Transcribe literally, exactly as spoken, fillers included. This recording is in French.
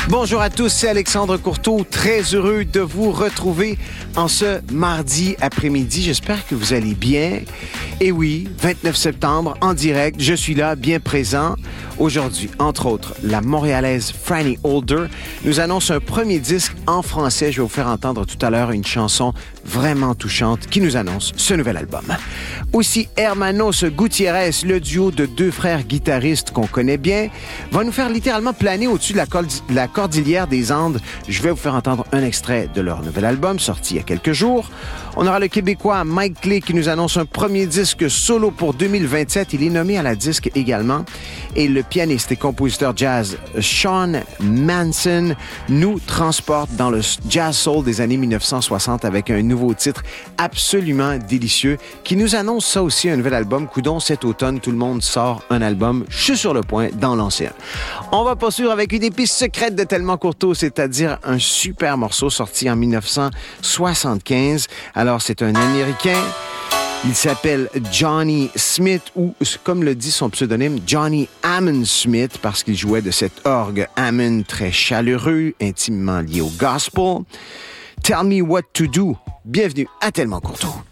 Bonjour à tous, c'est Alexandre Courteau, très heureux de vous retrouver en ce mardi après-midi. J'espère que vous allez bien. Et oui, vingt-neuf septembre, en direct, je suis là, bien présent. Aujourd'hui, entre autres, la Montréalaise Franny Holder nous annonce un premier disque en français. Je vais vous faire entendre tout à l'heure une chanson vraiment touchante qui nous annonce ce nouvel album. Aussi, Hermanos Gutiérrez, le duo de deux frères guitaristes qu'on connaît bien, va nous faire littéralement planer au-dessus de la, cordi- la cordillère des Andes. Je vais vous faire entendre un extrait de leur nouvel album, sorti il y a quelques jours. On aura le Québécois Mike Clay qui nous annonce un premier disque solo pour deux mille vingt-sept. Il est nommé à la disque également. Et le pianiste et compositeur jazz Sean Manson nous transporte dans le jazz soul des années dix-neuf cent soixante avec un nouveau titre absolument délicieux qui nous annonce ça aussi, un nouvel album. Coudon, cet automne, tout le monde sort un album. Je suis sur le point d'en lancer un. On va poursuivre avec une épice secrète de Tellement Courteau, c'est-à-dire un super morceau sorti en dix-neuf cent soixante-quinze. Alors, c'est un Américain. Il s'appelle Johnny Smith, ou comme le dit son pseudonyme, Johnny Hammond Smith, parce qu'il jouait de cet orgue Hammond très chaleureux, intimement lié au gospel. Tell me what to do. Bienvenue à Tellement Courteau.